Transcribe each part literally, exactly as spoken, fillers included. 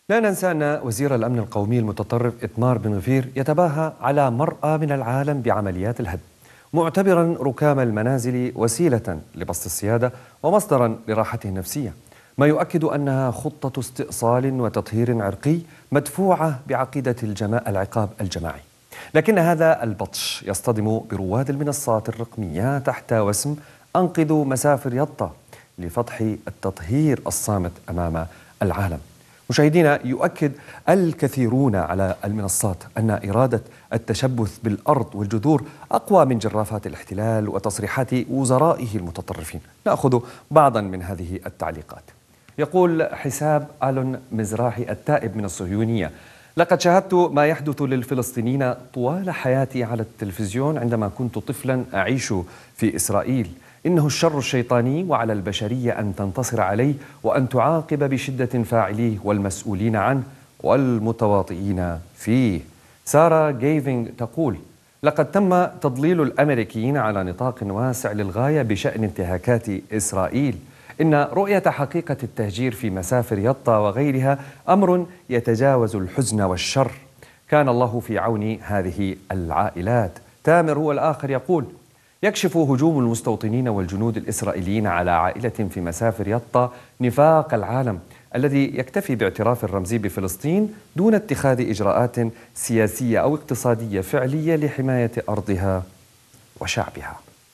لا ننسى أن وزير الأمن القومي المتطرف إتمار بن غفير يتباهى على مرأى من العالم بعمليات الهدم، معتبرا ركام المنازل وسيلة لبسط السيادة ومصدرا لراحته النفسية، ما يؤكد أنها خطة استئصال وتطهير عرقي مدفوعة بعقيدة الجماع العقاب الجماعي. لكن هذا البطش يصطدم برواد المنصات الرقمية تحت وسم أنقذوا مسافر يطا لفتح التطهير الصامت أمام العالم. مشاهدينا، يؤكد الكثيرون على المنصات أن إرادة التشبث بالأرض والجذور أقوى من جرافات الاحتلال وتصريحات وزرائه المتطرفين. نأخذ بعضا من هذه التعليقات. يقول حساب آلون مزراحي التائب من الصهيونية: لقد شاهدت ما يحدث للفلسطينيين طوال حياتي على التلفزيون عندما كنت طفلا أعيش في إسرائيل. إنه الشر الشيطاني، وعلى البشرية أن تنتصر عليه وأن تعاقب بشدة فاعليه والمسؤولين عنه والمتواطئين فيه. سارة جيفينغ تقول: لقد تم تضليل الأمريكيين على نطاق واسع للغاية بشأن انتهاكات إسرائيل. إن رؤية حقيقة التهجير في مسافر يطا وغيرها أمر يتجاوز الحزن والشر. كان الله في عون هذه العائلات. تامر هو الآخر يقول: يكشف هجوم المستوطنين والجنود الإسرائيليين على عائلة في مسافر يطا نفاق العالم الذي يكتفي باعتراف الرمزي بفلسطين دون اتخاذ إجراءات سياسية أو اقتصادية فعلية لحماية أرضها وشعبها.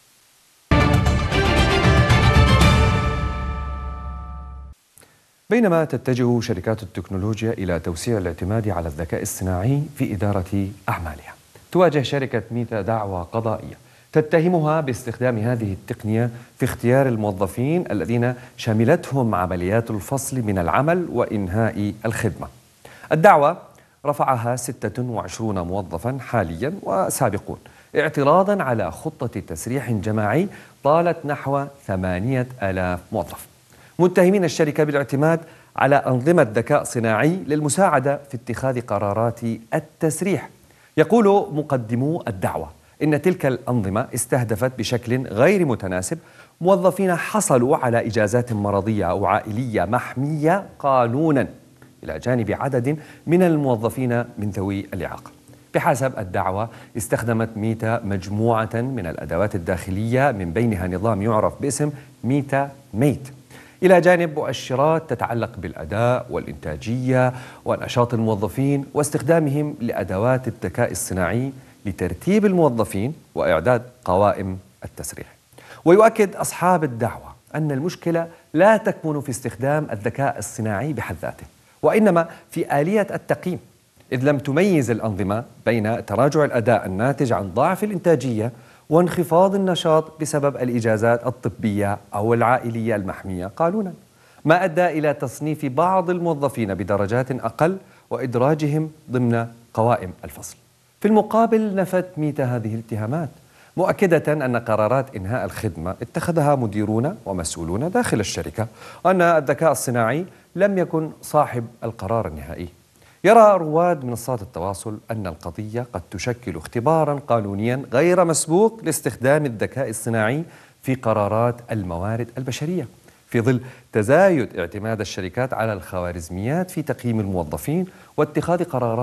بينما تتجه شركات التكنولوجيا إلى توسيع الاعتماد على الذكاء الصناعي في إدارة أعمالها، تواجه شركة ميتا دعوى قضائية تتهمها باستخدام هذه التقنية في اختيار الموظفين الذين شملتهم عمليات الفصل من العمل وإنهاء الخدمة. الدعوى رفعها ستة وعشرين موظفا حاليا وسابقون اعتراضا على خطة تسريح جماعي طالت نحو ثمانية آلاف موظف، متهمين الشركة بالاعتماد على أنظمة ذكاء صناعي للمساعدة في اتخاذ قرارات التسريح. يقول مقدمو الدعوة إن تلك الأنظمة استهدفت بشكل غير متناسب موظفين حصلوا على إجازات مرضية أو عائلية محمية قانونا، إلى جانب عدد من الموظفين من ذوي الإعاقة. بحسب الدعوة استخدمت ميتا مجموعة من الأدوات الداخلية من بينها نظام يعرف باسم ميتا ميت، إلى جانب مؤشرات تتعلق بالأداء والإنتاجية ونشاط الموظفين واستخدامهم لأدوات الذكاء الصناعي لترتيب الموظفين وإعداد قوائم التسريح. ويؤكد أصحاب الدعوة أن المشكلة لا تكمن في استخدام الذكاء الصناعي بحد ذاته، وإنما في آلية التقييم، إذ لم تميز الأنظمة بين تراجع الأداء الناتج عن ضعف الإنتاجية وانخفاض النشاط بسبب الإجازات الطبية أو العائلية المحمية قانونا، ما أدى إلى تصنيف بعض الموظفين بدرجات أقل وإدراجهم ضمن قوائم الفصل. في المقابل نفت ميتا هذه الاتهامات، مؤكدة أن قرارات إنهاء الخدمة اتخذها مديرون ومسؤولون داخل الشركة، وأن الذكاء الصناعي لم يكن صاحب القرار النهائي. يرى رواد منصات التواصل أن القضية قد تشكل اختبارا قانونيا غير مسبوق لاستخدام الذكاء الصناعي في قرارات الموارد البشرية، في ظل تزايد اعتماد الشركات على الخوارزميات في تقييم الموظفين واتخاذ قرارات